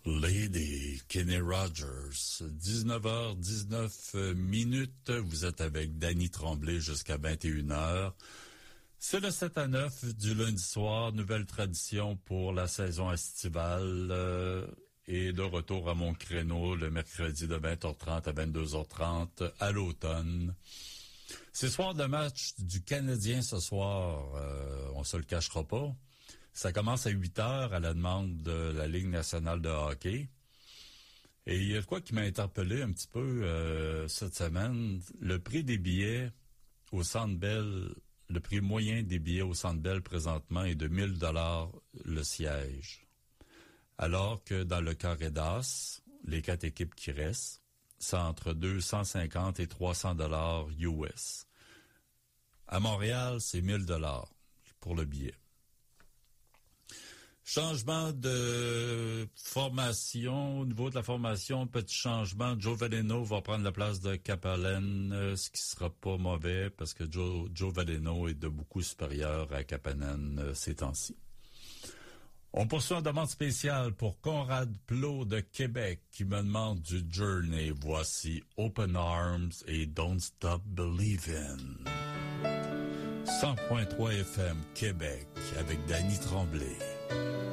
Lady, Kenny Rogers, 19h19 Vous êtes avec Danny Tremblay jusqu'à 21h. C'est le 7 à 9 du lundi soir, nouvelle tradition pour la saison estivale et de retour à mon créneau le mercredi de 20h30 à 22h30 à l'automne. C'est soir de match du Canadien ce soir, on se le cachera pas. Ça commence à 8h à la demande de la Ligue nationale de hockey. Et il y a quoi qui m'a interpellé un petit peu cette semaine. Le prix des billets au Centre Bell, le prix moyen des billets au Centre Bell présentement est de 1 000 $ le siège. Alors que dans le carré d'as, les 4 équipes qui restent, c'est entre 250 et 300 $ US. À Montréal, c'est 1 000 $ pour le billet. Changement de formation. Au niveau de la formation, petit changement. Joe Veleno va prendre la place de Kapanen, ce qui sera pas mauvais parce que Joe Veleno est de beaucoup supérieur à Kapanen ces temps-ci. On poursuit une demande spéciale pour Conrad Plot de Québec qui me demande du Journey. Voici Open Arms et Don't Stop Believin'. 100.3 FM Québec avec Danny Tremblay.